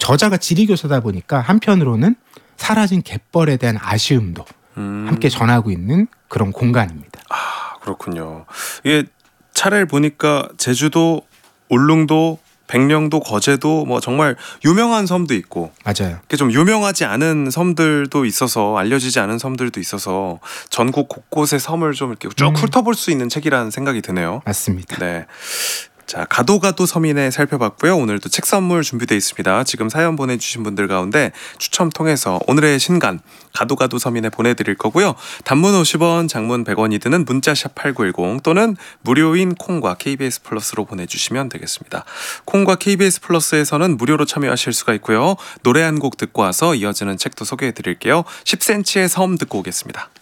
저자가 지리교사다 보니까 한편으로는 사라진 갯벌에 대한 아쉬움도 함께 전하고 있는 그런 공간입니다. 아, 그렇군요. 이게 차례를 보니까 제주도, 울릉도, 백령도, 거제도 뭐 정말 유명한 섬도 있고 맞아요. 이게 좀 유명하지 않은 섬들도 있어서 알려지지 않은 섬들도 있어서 전국 곳곳의 섬을 좀 이렇게 쭉 훑어볼 수 있는 책이라는 생각이 드네요. 맞습니다. 네. 자, 가도가도 서민회 살펴봤고요. 오늘도 책 선물 준비되어 있습니다. 지금 사연 보내주신 분들 가운데 추첨 통해서 오늘의 신간 가도가도 서민회 보내드릴 거고요. 단문 50원, 장문 100원이 드는 문자샵 8910 또는 무료인 콩과 KBS 플러스로 보내주시면 되겠습니다. 콩과 KBS 플러스에서는 무료로 참여하실 수가 있고요. 노래 한 곡 듣고 와서 이어지는 책도 소개해드릴게요. 10cm의 섬 듣고 오겠습니다.